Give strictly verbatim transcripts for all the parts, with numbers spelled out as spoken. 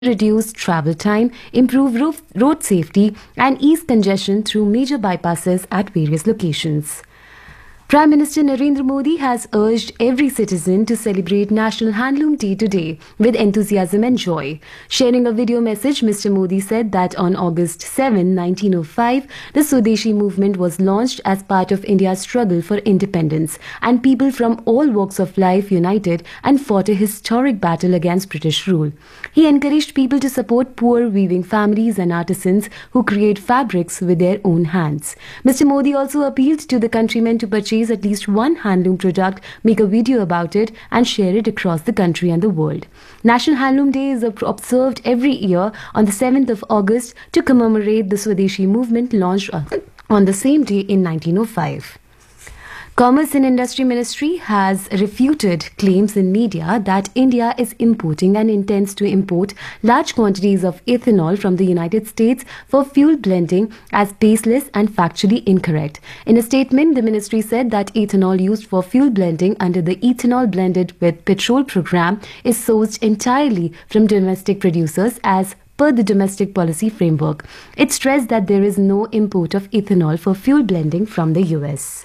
reduce travel time, improve ro- road safety, and ease congestion through major bypasses at various locations. Prime Minister Narendra Modi has urged every citizen to celebrate National Handloom Day today with enthusiasm and joy. Sharing a video message, Mister Modi said that on August seventh, nineteen oh five, the Swadeshi movement was launched as part of India's struggle for independence, and people from all walks of life united and fought a historic battle against British rule. He encouraged people to support poor weaving families and artisans who create fabrics with their own hands. Mister Modi also appealed to the countrymen to purchase at least one handloom product, make a video about it, and share it across the country and the world. National Handloom Day is observed every year on the seventh of August to commemorate the Swadeshi movement launched on the same day in nineteen oh five. Commerce and Industry Ministry has refuted claims in media that India is importing and intends to import large quantities of ethanol from the United States for fuel blending as baseless and factually incorrect. In a statement, the ministry said that ethanol used for fuel blending under the Ethanol Blended with Petrol program is sourced entirely from domestic producers as per the domestic policy framework. It stressed that there is no import of ethanol for fuel blending from the U S.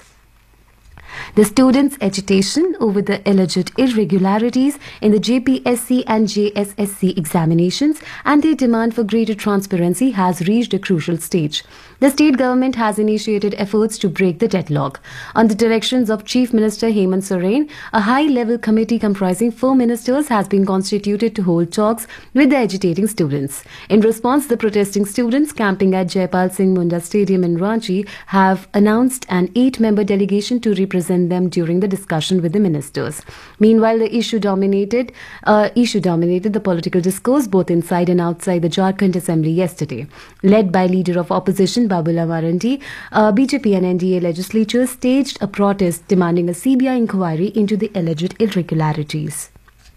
The students' agitation over the alleged irregularities in the J P S C and J S S C examinations and their demand for greater transparency has reached a crucial stage. The state government has initiated efforts to break the deadlock. On the directions of Chief Minister Hemant Soren, a high-level committee comprising four ministers has been constituted to hold talks with the agitating students. In response, the protesting students camping at Jaipal Singh Munda Stadium in Ranchi have announced an eight-member delegation to represent them during the discussion with the ministers. Meanwhile, the issue dominated uh, issue dominated the political discourse both inside and outside the Jharkhand Assembly yesterday. Led by Leader of Opposition Babula Marandi, uh, B J P and N D A legislatures staged a protest demanding a C B I inquiry into the alleged irregularities.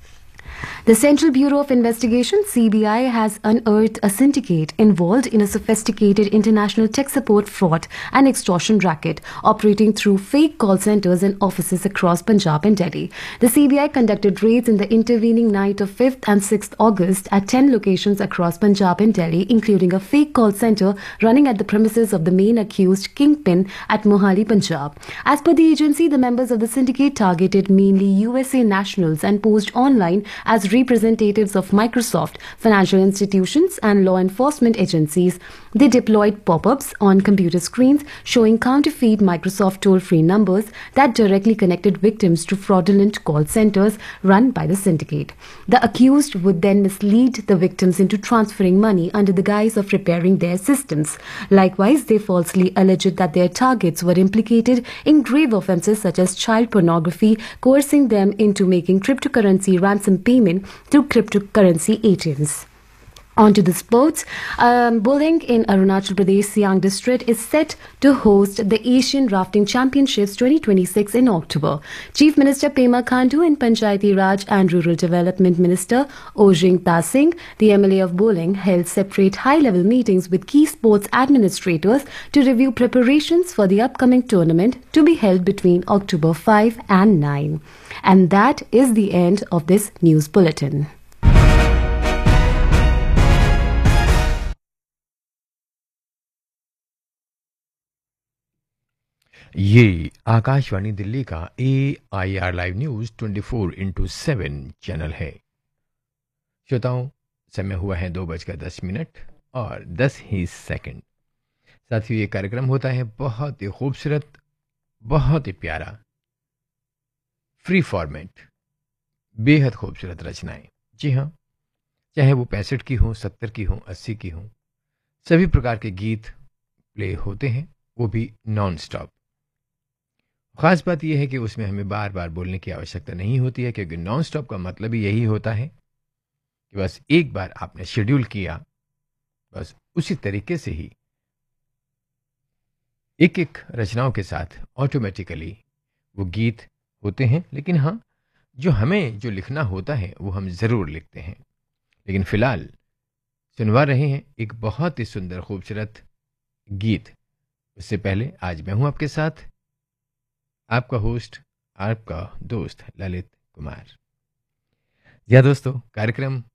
The Central Bureau of Investigation, C B I, has unearthed a syndicate involved in a sophisticated international tech support fraud and extortion racket operating through fake call centers and offices across Punjab and Delhi. The C B I conducted raids in the intervening night of fifth and sixth August at ten locations across Punjab and Delhi, including a fake call center running at the premises of the main accused kingpin at Mohali, Punjab. As per the agency, the members of the syndicate targeted mainly U S A nationals and posed online as representatives of Microsoft, financial institutions, and law enforcement agencies. They deployed pop-ups on computer screens showing counterfeit Microsoft toll-free numbers that directly connected victims to fraudulent call centers run by the syndicate. The accused would then mislead the victims into transferring money under the guise of repairing their systems. Likewise, they falsely alleged that their targets were implicated in grave offences such as child pornography, coercing them into making cryptocurrency ransom payment through cryptocurrency A T Ms. On to the sports. Um, Bulang in Arunachal Pradesh, Siang district is set to host the Asian Rafting Championships twenty twenty-six in October. Chief Minister Pema Khandu and Panchayati Raj and Rural Development Minister Ojing Tasing, the M L A of Bulang, held separate high-level meetings with key sports administrators to review preparations for the upcoming tournament to be held between October fifth and ninth. And that is the end of this news bulletin. ये आकाशवाणी दिल्ली का ए I R live news चौबीस into seven channel है। श्रोताओं, समय हुआ है दो बजकर दस मिनट और दस ही सेकंड। साथियों, ये कार्यक्रम होता है बहुत ही खूबसूरत, बहुत ही प्यारा, फ्री फॉर्मेट, बेहद खूबसूरत रचनाएं। जी हाँ, चाहे वो पैंसठ की हो, सत्तर की हो, अस्सी की हो, सभी प्रकार के गीत प्ले होते हैं, वो भी नॉन स्टॉप। खास बात यह है कि उसमें हमें बार बार बोलने की आवश्यकता नहीं होती है, क्योंकि नॉन स्टॉप का मतलब ही यही होता है कि बस एक बार आपने शेड्यूल किया, बस उसी तरीके से ही एक एक रचनाओं के साथ ऑटोमेटिकली वो गीत होते हैं। लेकिन हाँ, जो हमें जो लिखना होता है वो हम ज़रूर लिखते हैं। लेकिन फिलहाल सुनवा रहे हैं एक बहुत ही सुंदर खूबसूरत गीत। उससे पहले आज मैं हूं आपके साथ, आपका होस्ट, आपका दोस्त ललित कुमार। जी दोस्तों, कार्यक्रम